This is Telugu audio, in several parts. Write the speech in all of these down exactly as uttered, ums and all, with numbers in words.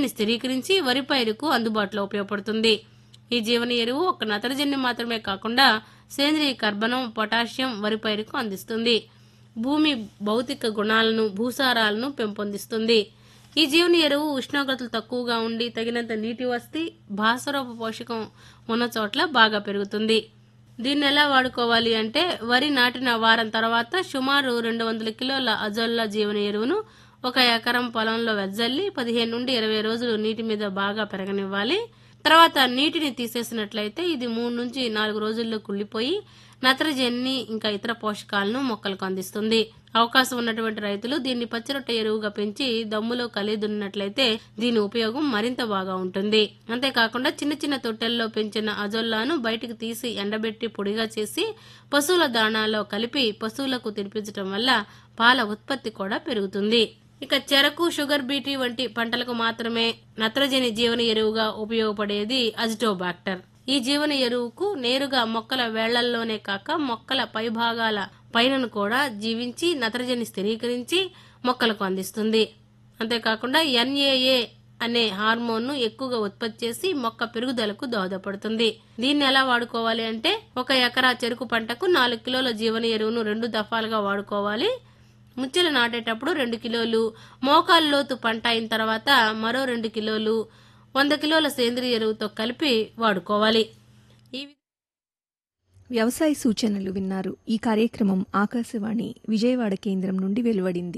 నత్రజనిని స్థిరీకరించి వరి పైరుకు అందుబాటులో ఉపయోగపడుతుంది. ఈ జీవన ఎరువు ఒక నత్రజని మాత్రమే కాకుండా సేంద్రియ కర్బనం, పొటాషియం వరి పైరుకు అందిస్తుంది. భూమి భౌతిక గుణాలను, భూసారాలను పెంపొందిస్తుంది. ఈ జీవన ఎరువు ఉష్ణోగ్రతలు తక్కువగా ఉండి తగినంత నీటి వస్తి, భాస్వరపు పోషకం ఉన్న చోట్ల బాగా పెరుగుతుంది. దీన్ని ఎలా వాడుకోవాలి అంటే, వరి నాటిన వారం తర్వాత సుమారు రెండు వందల కిలోల అజొల్లా జీవన ఎరువును ఒక ఎకరం పొలంలో వెజ్జల్లి పదిహేను నుండి ఇరవై రోజులు నీటి మీద బాగా పెరగనివ్వాలి. తర్వాత నీటిని తీసేసినట్లయితే ఇది మూడు నుంచి నాలుగు రోజుల్లో కుళ్ళిపోయి నత్రజనిని ఇంకా ఇతర పోషకాలను మొక్కలకు అందిస్తుంది. అవకాశం ఉన్నటువంటి రైతులు దీన్ని పచ్చిరొట్ట ఎరువుగా పెంచి దమ్ములో కలిదున్నట్లయితే దీని ఉపయోగం మరింత బాగా ఉంటుంది. అంతేకాకుండా చిన్న చిన్న తొట్టెల్లో పెంచిన అజొల్లాను బయటికి తీసి ఎండబెట్టి పొడిగా చేసి పశువుల దాణాలో కలిపి పశువులకు తినిపించడం వల్ల పాల ఉత్పత్తి కూడా పెరుగుతుంది. ఇక చెరకు, షుగర్ బీటీ వంటి పంటలకు మాత్రమే నత్రజని జీవన ఎరువుగా ఉపయోగపడేది అజిటోబాక్టర్. ఈ జీవన ఎరువుకు నేరుగా మొక్కల వేళ్లల్లోనే కాక మొక్కల పైభాగాల పైనను కూడా జీవించి నత్రజని స్థిరీకరించి మొక్కలకు అందిస్తుంది. అంతేకాకుండా ఎన్ఏఏ అనే హార్మోన్ ను ఎక్కువగా ఉత్పత్తి చేసి మొక్క పెరుగుదలకు దోహదపడుతుంది. దీన్ని ఎలా వాడుకోవాలి అంటే, ఒక ఎకరా చెరుకు పంటకు నాలుగు కిలోల జీవన ఎరువును రెండు దఫాలుగా వాడుకోవాలి. ముచ్చెలు నాటేటప్పుడు రెండు కిలోలు, మోకాలు లోతు పంట అయిన తర్వాత మరో రెండు కిలోలు వంద కిలోల సేంద్రియ ఎరువుతో కలిపి వాడుకోవాలి. ఈ వ్యవసాయ సూచనలు విన్నారు. ఈ కార్యక్రమం ఆకాశవాణి విజయవాడ కేంద్రం నుండి వెలువడింది.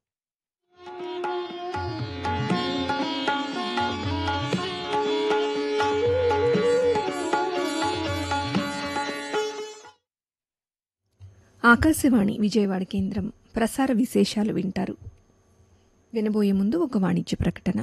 ఆకాశవాణి విజయవాడ కేంద్రం ప్రసార విశేషాలు వింటారు. వినబోయే ముందు ఒక వాణిజ్య ప్రకటన.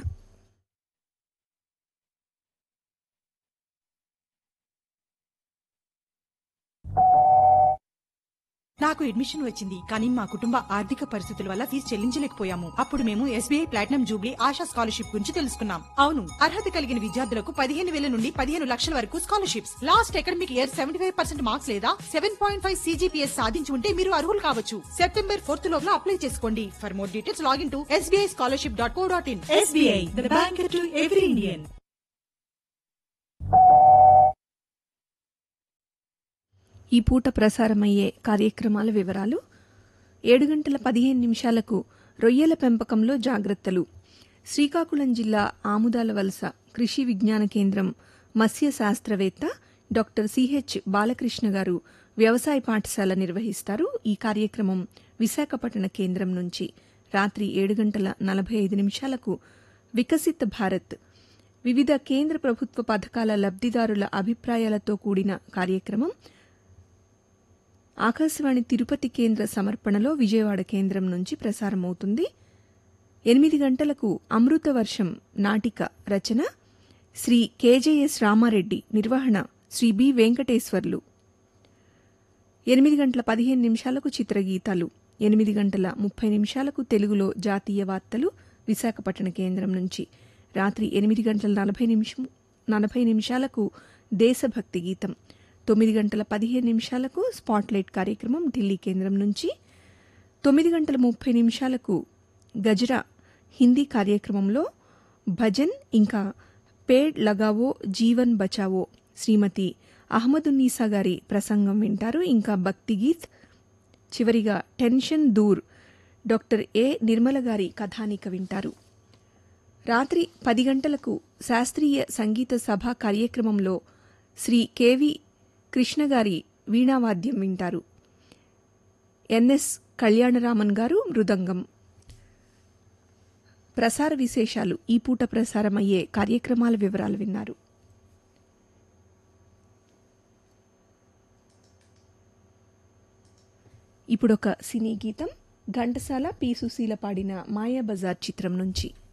నాకు అడ్మిషన్ వచ్చింది, కానీ మా కుటుంబ ఆర్థిక పరిస్థితుల వల్ల ఫీజు చెల్లించలేకపోయాము. అప్పుడు మేము SBI platinum Jubilee ASHA scholarship గురించి తెలుసుకున్నాం. అవును, అర్హత కలిగిన విద్యార్థులకు పదిహేను వేల నుండి పదిహేను లక్షల వరకు scholarships. Last academic year seventy five percent marks లేదా సెవెన్ పాయింట్ ఫైవ్ సీజీపీఎస్ సాధించి ఉంటే మీరు అర్హులు కావచ్చు. సెప్టెంబర్ ఫోర్త్ లోపల అప్లై చేసుకోండి. For more details login to SBI scholarship dot co dot in. SBI, the bank to every Indian. ఈ పూట ప్రసారమయ్యే కార్యక్రమాల వివరాలు: ఏడు గంటల పదిహేను నిమిషాలకు రొయ్యల పెంపకంలో జాగ్రత్తలు, శ్రీకాకుళం జిల్లా ఆముదాల వలస కృషి విజ్ఞాన కేంద్రం మత్స్య శాస్త్రవేత్త డాక్టర్ సిహెచ్ బాలకృష్ణ గారు వ్యవసాయ పాఠశాల నిర్వహిస్తారు. ఈ కార్యక్రమం విశాఖపట్టణ కేంద్రం నుంచి. రాత్రి ఏడు గంటల నలభై ఐదు నిమిషాలకు వికసిత్ భారత్, వివిధ కేంద్ర ప్రభుత్వ పథకాల లబ్దిదారుల అభిప్రాయాలతో కూడిన కార్యక్రమం ఆకాశవాణి తిరుపతి కేంద్ర సమర్పణలో విజయవాడ కేంద్రం నుంచి ప్రసారమవుతుంది. ఎనిమిది గంటలకు అమృత వర్షం నాటిక, రచన శ్రీ కేజేఎస్ రామారెడ్డి, నిర్వహణ శ్రీ బి వెంకటేశ్వర్లు. ఎనిమిది గంటల పదిహేను నిమిషాలకు చిత్రగీతాలు, ఎనిమిది గంటల ముప్పై నిమిషాలకు తెలుగులో జాతీయ వార్తలు విశాఖపట్టణ కేంద్రం నుంచి. రాత్రి ఎనిమిది గంటల నలభై నిమిషం నలభై నిమిషాలకు దేశభక్తి గీతం, తొమ్మిది గంటల పదిహేను నిమిషాలకు స్పాట్లైట్ కార్యక్రమం ఢిల్లీ కేంద్రం నుంచి. తొమ్మిది గంటల ముప్పై నిమిషాలకు గజరా హిందీ కార్యక్రమంలో భజన్ ఇంకా పేడ్ లగావో జీవన్ బచావో శ్రీమతి అహ్మదున్నీసా గారి ప్రసంగం వింటారు. ఇంకా భక్తి గీత్, చివరిగా టెన్షన్ దూర్ డాక్టర్ ఏ నిర్మల గారి కథానిక వింటారు. రాత్రి పది గంటలకు శాస్త్రీయ సంగీత సభ కార్యక్రమంలో శ్రీ కెవి కృష్ణగారి వీణావాద్యం వింటారు. ఎన్ఎస్ కళ్యాణరామన్ గారు మృదంగం. ప్రసార విశేషాలు. ఈ పూట ప్రసారమయ్యే కార్యక్రమాల వివరాలు విన్నారు. ఇప్పుడొక సినీ గీతం. ఘంటసాల, పి సుశీల పాడిన మాయాబజార్ చిత్రం నుంచి.